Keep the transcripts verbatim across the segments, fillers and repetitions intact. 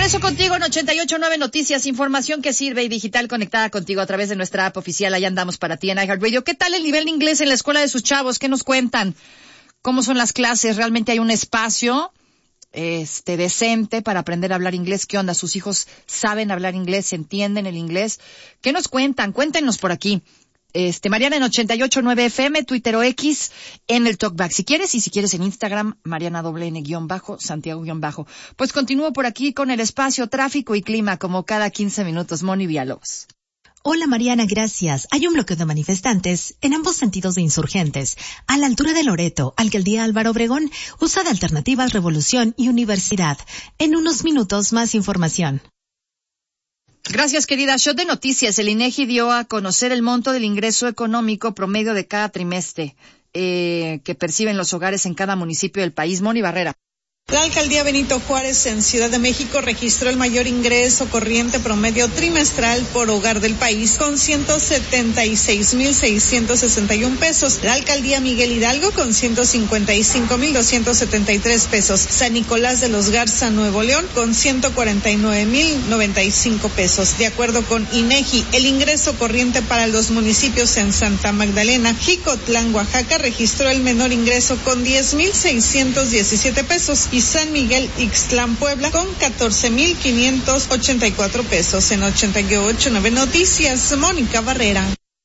regreso contigo en ochenta y ocho punto nueve Noticias, información que sirve y digital conectada contigo a través de nuestra app oficial. Allá andamos para ti en iHeartRadio. ¿Qué tal el nivel de inglés en la escuela de sus chavos? ¿Qué nos cuentan? ¿Cómo son las clases? ¿Realmente hay un espacio este decente para aprender a hablar inglés? ¿Qué onda? ¿Sus hijos saben hablar inglés? ¿Entienden el inglés? ¿Qué nos cuentan? Cuéntenos por aquí. Este, Mariana en ochenta y ocho punto nueve F M, Twitter o X, en el Talkback. Si quieres, y si quieres en Instagram, Mariana doble N guión bajo, Santiago guión bajo. Pues continúo por aquí con el espacio, tráfico y clima, como cada quince minutos. Moni Villalobos. Hola Mariana, gracias. Hay un bloqueo de manifestantes en ambos sentidos de Insurgentes, a la altura de Loreto, Alcaldía Álvaro Obregón. Usa de alternativas Revolución y Universidad. En unos minutos más información. Gracias, querida. Shot de noticias. El INEGI dio a conocer el monto del ingreso económico promedio de cada trimestre eh, que perciben los hogares en cada municipio del país. Moni Barrera. La alcaldía Benito Juárez en Ciudad de México registró el mayor ingreso corriente promedio trimestral por hogar del país con ciento setenta y seis mil seiscientos sesenta y un pesos. La alcaldía Miguel Hidalgo con ciento cincuenta y cinco mil doscientos setenta y tres pesos. San Nicolás de los Garza, Nuevo León con ciento cuarenta y nueve mil noventa y cinco pesos. De acuerdo con INEGI, el ingreso corriente para los municipios en Santa Magdalena, Jicotlán, Oaxaca registró el menor ingreso con diez mil seiscientos diecisiete pesos. Y San Miguel Ixtlán, Puebla, con catorce mil quinientos ochenta y cuatro pesos. En ochenta y ocho punto nueve Noticias, Mónica Barrera.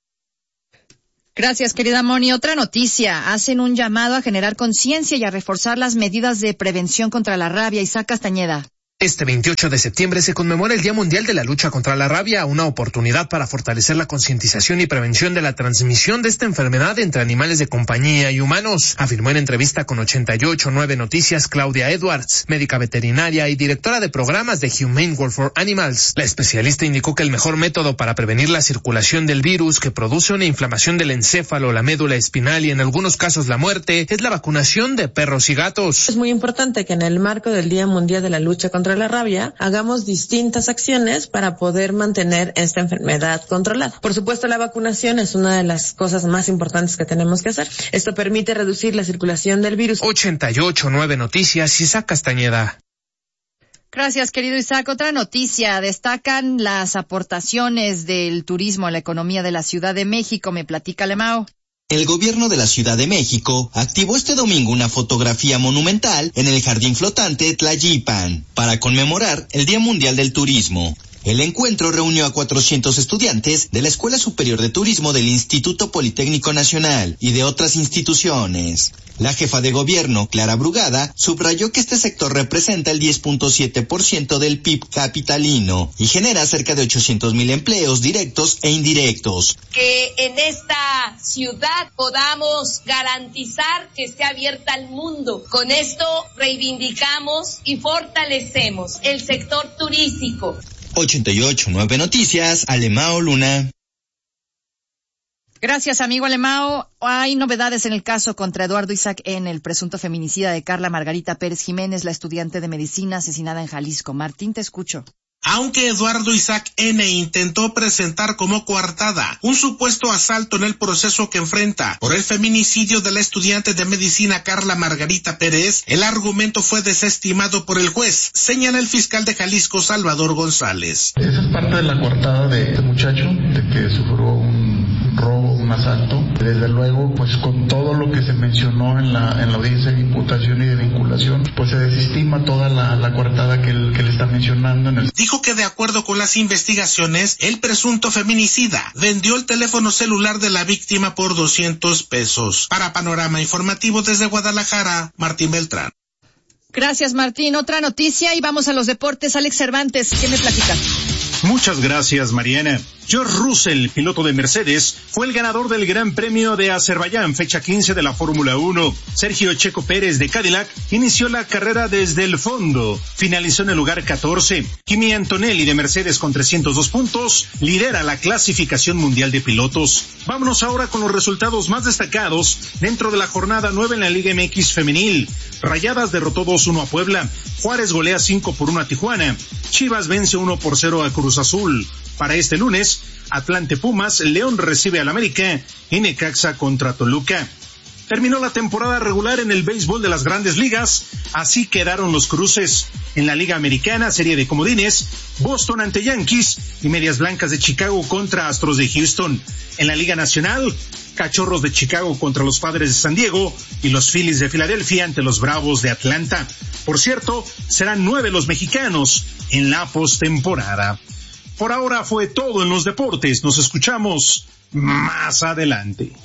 Gracias, querida Moni. Otra noticia. Hacen un llamado a generar conciencia y a reforzar las medidas de prevención contra la rabia. Isaac Castañeda. Este veintiocho de septiembre se conmemora el Día Mundial de la Lucha contra la Rabia, una oportunidad para fortalecer la concientización y prevención de la transmisión de esta enfermedad entre animales de compañía y humanos, afirmó en entrevista con ochenta y ocho punto nueve Noticias Claudia Edwards, médica veterinaria y directora de programas de Humane World for Animals. La especialista indicó que el mejor método para prevenir la circulación del virus que produce una inflamación del encéfalo, la médula espinal y en algunos casos la muerte es la vacunación de perros y gatos. Es muy importante que en el marco del Día Mundial de la Lucha contra la rabia, hagamos distintas acciones para poder mantener esta enfermedad controlada. Por supuesto, la vacunación es una de las cosas más importantes que tenemos que hacer. Esto permite reducir la circulación del virus. ochenta y ocho punto nueve Noticias, Isaac Castañeda. Gracias, querido Isaac. Otra noticia. Destacan las aportaciones del turismo a la economía de la Ciudad de México. Me platica Lemao. El gobierno de la Ciudad de México activó este domingo una fotografía monumental en el Jardín Flotante Tlayipan para conmemorar el Día Mundial del Turismo. El encuentro reunió a cuatrocientos estudiantes de la Escuela Superior de Turismo del Instituto Politécnico Nacional y de otras instituciones. La jefa de gobierno, Clara Brugada, subrayó que este sector representa el diez punto siete por ciento del P I B capitalino y genera cerca de ochocientos mil empleos directos e indirectos. Que en esta ciudad podamos garantizar que esté abierta al mundo. Con esto reivindicamos y fortalecemos el sector turístico. ochenta y ocho punto nueve Noticias, Alemao Luna. Gracias, amigo Alemao. Hay novedades en el caso contra Eduardo Isaac N., el presunto feminicida de Carla Margarita Pérez Jiménez, la estudiante de medicina asesinada en Jalisco. Martín, te escucho. Aunque Eduardo Isaac N. intentó presentar como coartada un supuesto asalto en el proceso que enfrenta por el feminicidio de la estudiante de medicina Carla Margarita Pérez, el argumento fue desestimado por el juez, señala el fiscal de Jalisco, Salvador González. Esa es parte de la coartada de este muchacho, de que sufrió un robo, un asalto. Desde luego, pues con todo lo que se mencionó en la en la audiencia de imputación y de vinculación, pues se desestima toda la, la coartada que él, que le está mencionando. En el... Dijo que de acuerdo con las investigaciones, el presunto feminicida vendió el teléfono celular de la víctima por doscientos pesos. Para Panorama Informativo desde Guadalajara, Martín Beltrán. Gracias, Martín. Otra noticia y vamos a los deportes. Alex Cervantes, ¿qué me platica? Muchas gracias, Mariana. George Russell, piloto de Mercedes, fue el ganador del Gran Premio de Azerbaiyán, fecha quince de la Fórmula uno. Sergio Checo Pérez de Cadillac inició la carrera desde el fondo. Finalizó en el lugar catorce. Kimi Antonelli de Mercedes con trescientos dos puntos lidera la clasificación mundial de pilotos. Vámonos ahora con los resultados más destacados dentro de la jornada nueve en la Liga M X femenil. Rayadas derrotó dos uno a Puebla. Juárez golea cinco por uno a Tijuana. Chivas vence uno por cero a Cruz Azul. Para este lunes, Atlante Pumas, León recibe al América y Necaxa contra Toluca. terminó la temporada regular en el béisbol de las Grandes Ligas. Así quedaron los cruces. En la Liga Americana, serie de comodines, Boston ante Yankees y Medias Blancas de Chicago contra Astros de Houston. En la Liga Nacional, Cachorros de Chicago contra los Padres de San Diego y los Phillies de Filadelfia ante los Bravos de Atlanta. Por cierto, serán nueve los mexicanos en la postemporada. Por ahora fue todo en los deportes. Nos escuchamos más adelante.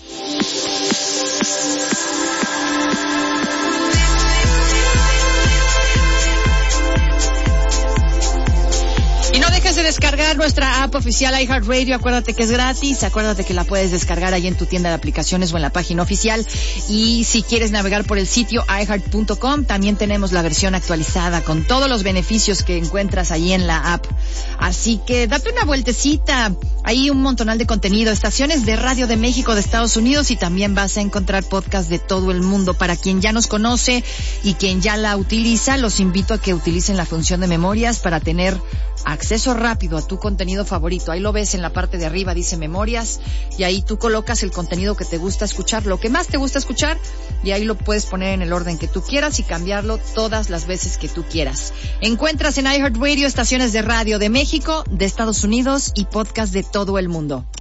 Y no dejes de descargar nuestra app oficial iHeartRadio. Acuérdate que es gratis. Acuérdate que la puedes descargar ahí en tu tienda de aplicaciones o en la página oficial. Y si quieres navegar por el sitio i heart punto com, también tenemos la versión actualizada con todos los beneficios que encuentras ahí en la app. Así que date una vueltecita. Hay un montonal de contenido, estaciones de radio de México, de Estados Unidos, y también vas a encontrar podcasts de todo el mundo. Para quien ya nos conoce y quien ya la utiliza, los invito a que utilicen la función de memorias para tener acceso rápido a tu contenido favorito. Ahí lo ves en la parte de arriba, dice memorias, y ahí tú colocas el contenido que te gusta escuchar, lo que más te gusta escuchar, y ahí lo puedes poner en el orden que tú quieras y cambiarlo todas las veces que tú quieras. Encuentras en iHeartRadio estaciones de radio de México, de Estados Unidos y podcast de todo el mundo.